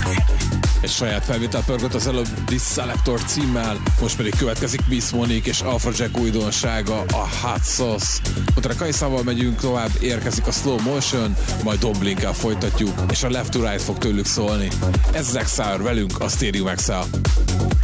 Egy saját felvétel pörgött az előbb Disselector címmel, most pedig következik Miss Monique és Afrojack újdonsága, a Hot Sauce. Utána Kaiszával megyünk tovább, érkezik a Slow Motion, majd Domblinkkel folytatjuk, és a Left to Right fog tőlük szólni. Ez Zack Sour velünk, a Stereo Max-el.